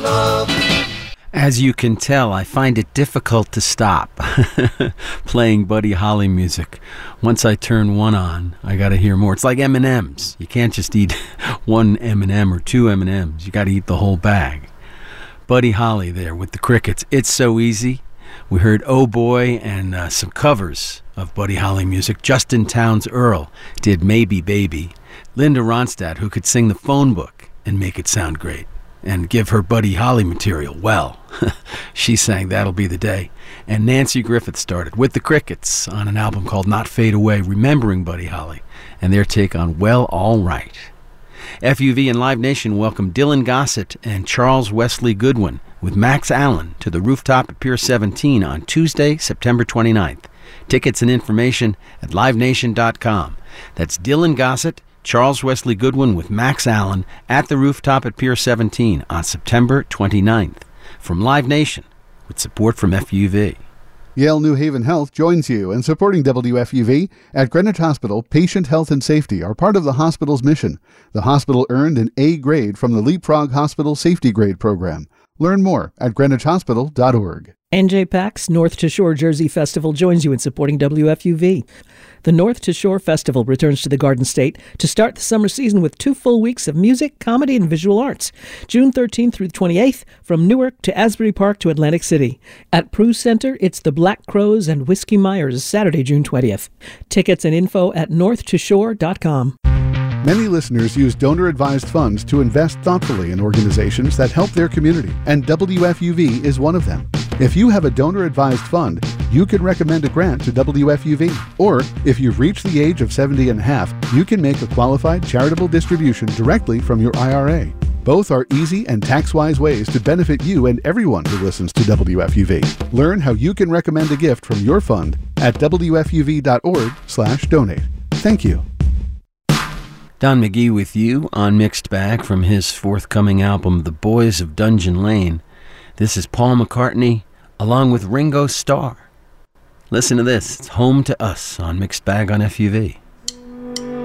love. As you can tell, I find it difficult to stop playing Buddy Holly music. Once I turn one on, I got to hear more. It's like M&Ms. You can't just eat one M&M or two M&Ms. You got to eat the whole bag. Buddy Holly there with the Crickets. It's So Easy. We heard Oh Boy and some covers of Buddy Holly music. Justin Townes Earl did Maybe Baby. Linda Ronstadt, who could sing the phone book and make it sound great and give her Buddy Holly material well. She sang That'll Be the Day. And Nancy Griffith started with the Crickets on an album called Not Fade Away, remembering Buddy Holly and their take on Well, All Right. FUV and Live Nation welcome Dylan Gossett and Charles Wesley Goodwin with Max Allen to the Rooftop at Pier 17 on Tuesday, September 29th. Tickets and information at livenation.com. That's Dylan Gossett, Charles Wesley Goodwin with Max Allen at the Rooftop at Pier 17 on September 29th. From Live Nation, with support from FUV. Yale New Haven Health joins you in supporting WFUV. At Greenwich Hospital, patient health and safety are part of the hospital's mission. The hospital earned an A grade from the Leapfrog Hospital Safety Grade Program. Learn more at greenwichhospital.org. NJPAC's North to Shore Jersey Festival joins you in supporting WFUV. The North to Shore Festival returns to the Garden State to start the summer season with 2 full weeks of music, comedy, and visual arts. June 13th through the 28th, from Newark to Asbury Park to Atlantic City. At Prue Center, it's the Black Crows and Whiskey Myers, Saturday, June 20th. Tickets and info at northtoshore.com. Many listeners use donor-advised funds to invest thoughtfully in organizations that help their community, and WFUV is one of them. If you have a donor-advised fund, you can recommend a grant to WFUV. Or, if you've reached the age of 70 and a half, you can make a qualified charitable distribution directly from your IRA. Both are easy and tax-wise ways to benefit you and everyone who listens to WFUV. Learn how you can recommend a gift from your fund at wfuv.org/donate. Thank you. Don McGee with you on Mixed Bag from his forthcoming album, The Boys of Dungeon Lane. This is Paul McCartney along with Ringo Starr. Listen to this. It's Home to Us on Mixed Bag on FUV.